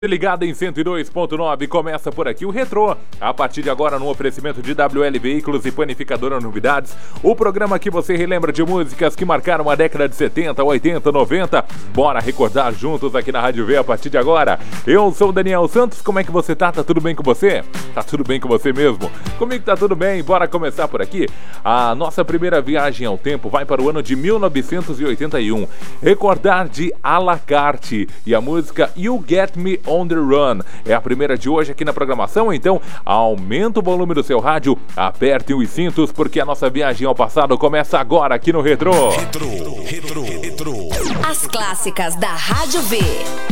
Ligado em 102.9, começa por aqui o Retrô. A partir de agora, no oferecimento de WL Veículos e Panificadora Novidades, o programa que você relembra de músicas que marcaram a década de 70, 80, 90. Bora recordar juntos aqui na Rádio V a partir de agora. Eu sou o Daniel Santos, como é que você tá? Tá tudo bem com você? Tá tudo bem com você mesmo? Comigo tá tudo bem, bora começar por aqui. A nossa primeira viagem ao tempo vai para o ano de 1981. Recordar de à la carte e a música You Get Me On The Run. É a primeira de hoje aqui na programação, então aumenta o volume do seu rádio, aperte os cintos, porque a nossa viagem ao passado começa agora aqui no Retrô. As clássicas da Rádio V.